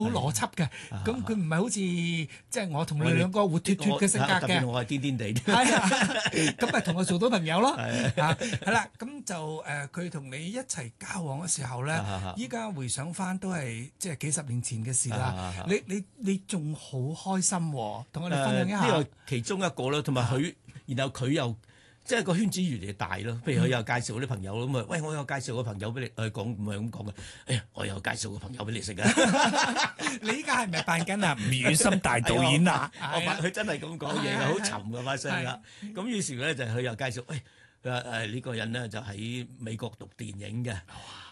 邏輯嘅，咁佢唔係好似即係我同你兩個活脱脱嘅性格嘅， 特別我係癲癲地。 係啊，咁咪同我做到朋友咯。係啦，咁就佢同你一齊交往嘅時候咧，依家回想翻都係即係幾十年前嘅事啦。你仲好開心喎，同我哋分享一下。 呢個其中一個啦，同埋佢，然後佢又。即係個圈子越嚟越大咯，譬如佢又介紹啲朋友咁啊，喂，我有介紹個朋友俾你，講唔係咁講嘅，哎呀，我有介紹個朋友俾你識啊！ 你依家係咪扮緊啊吳宇森大導演啊？ 佢真係咁講嘢，好沉嘅把聲啦。咁於是咧就佢又介紹，誒呢個人咧就喺美國讀電影嘅，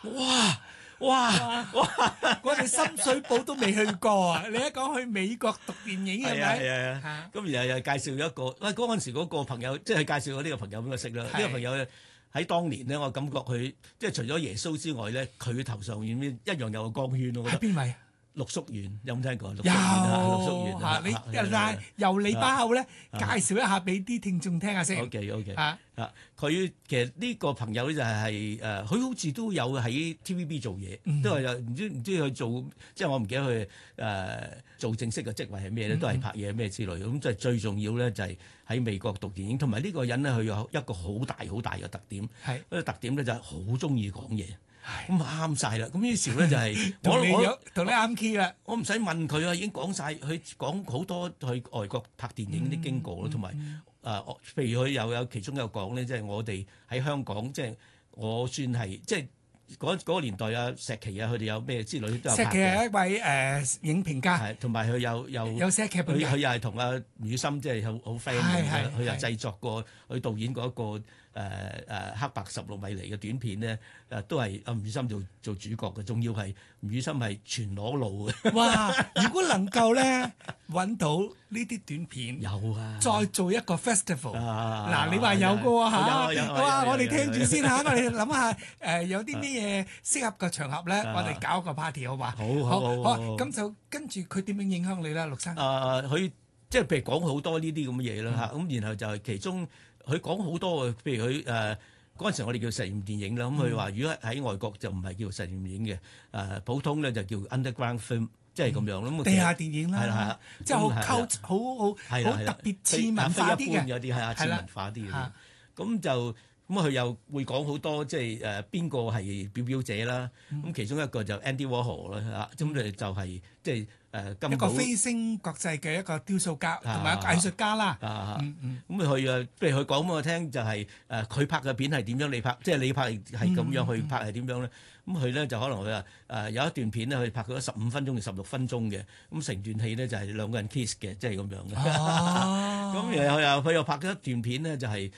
哇！ 我哋深水埗都未去過啊！你一講去美國讀電影係咪？ 係啊！咁然後又介紹一個，喂嗰陣時嗰個朋友，即係介紹我呢個朋友俾我識啦。呢個朋友喺當年咧，我感覺佢即係除咗耶穌之外咧，佢頭上面一樣有個光圈咯。 係邊位？陸叔元有冇聽過？ 有陸叔元嚇，你但係由你把口咧介紹一下俾啲聽眾聽下先。 OK 佢其實呢個朋友咧就係佢好似都有喺 TVB 做嘢，都係有唔知佢做，即係我唔記得佢做正式嘅職位係咩咧，都係拍嘢咩之類。咁即係最重要咧就係喺美國讀電影，同埋呢個人咧佢有一個好大嘅特點，嗰個特點咧就係好中意講嘢。咁啱晒啦！咁於是咧就係同你啱 key 啦。 我唔使問佢啊，已經講晒，佢講好多去外國拍電影啲經過咯，同埋譬如佢又有其中有講咧，即係我哋喺香港，即係我算係即係嗰個年代啊，石琪啊，佢哋有咩之類都有拍嘅。 石琪係一位影評家， 係同埋佢有寫劇本嘅。 佢又係同阿吳宇森即係好 friend 嘅，佢又製作過佢導演過一個。黑白16米厘嘅短片咧，都係阿吳宇森做主角嘅，仲要係吳宇森係全裸露嘅。 哇！如果能夠咧揾到呢啲短片， 有啊， 再做一個 festival。嗱，你話有嘅喎嚇，哇！我哋聽住先嚇，我哋諗下有啲咩嘢適合嘅場合咧，我哋搞個 party 好嘛？好，咁就跟住佢點樣影響你咧，陸生？ 佢即係譬如講好多呢啲咁嘅嘢啦嚇，咁然後就係其中。佢講好多嘅，譬如佢嗰陣時我哋叫實驗電影啦，咁佢話如果喺外國就唔係叫實驗電影嘅，普通咧就叫 underground film，即係咁樣咁。 地下電影啦， 係啦， 即係好特別次文化啲嘅， 有啲係啊，次文化啲嘅。咁就咁佢又會講好多，即係邊個係表表者啦。咁其中一個就 Andy Warhol 啦嚇，咁佢就係即係。 一個飛升國際嘅一個雕塑家同埋一個藝術家啦。 咁佢譬如佢講俾我聽，就係佢拍嘅片係點樣，你拍即係你拍係咁樣去拍係點樣咧？咁佢咧就可能佢話有一段片咧，佢拍咗15分鐘定16分鐘嘅，咁成段戲咧就係兩個人 kiss 嘅，即係咁樣嘅。咁然後佢又拍咗一段片咧，就係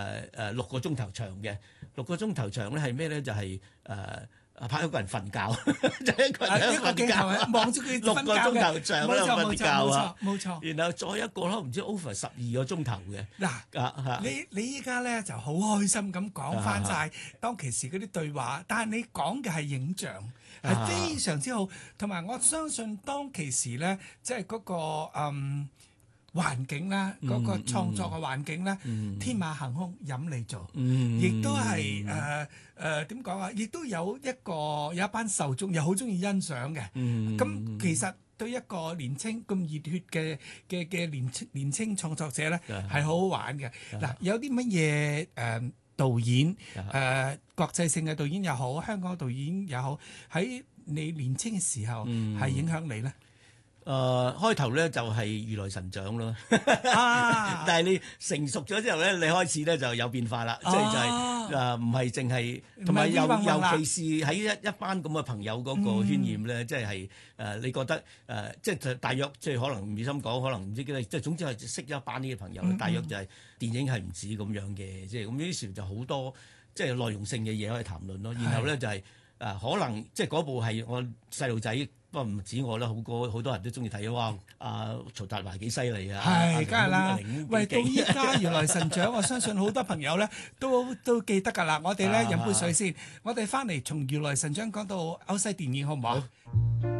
6個鐘頭長嘅，6個鐘頭長咧係咩咧？就係拍一個人瞓覺，就一個人瞓覺， 望住佢 6個鐘頭長喺度瞓覺啊！ 冇錯。 然後再一個唔知 over 12個鐘頭嘅。 嗱，你依家咧就好開心咁講翻晒當其時嗰啲對話，但係你講嘅係影像，係非常之好，同埋我相信當其時咧，即係嗰個環境啦，嗰個創作嘅環境咧，天馬行空，任你做，亦都係點講啊？亦都有一班受眾又好中意欣賞嘅。咁其實對一個年青咁熱血嘅年青創作者咧，係好好玩嘅。嗱，有啲乜嘢導演國際性嘅導演又好，香港導演又好，喺你年青嘅時候係影響你咧？ 開頭咧就係如來神掌咯，但係你成熟咗之後咧，你開始咧就有變化啦，即係就係唔係淨係，同埋尤其是喺一班咁嘅朋友嗰個渲染咧，即係你覺得即係大約即係可能吳宇森講，可能唔知幾多，即係總之係識一班呢啲朋友，大約就係電影係唔止咁樣嘅，即係咁於是就好多即係內容性嘅嘢可以談論咯，然後咧就係可能即係嗰部係我細路仔。不過唔止我啦，好多人都中意睇。哇！曹達華幾犀利啊！ 係，梗係啦。喂，到依家如來神掌，我相信好多朋友咧都記得㗎啦。我哋咧飲杯水先，我哋翻嚟從如來神掌講到歐西電影好唔好？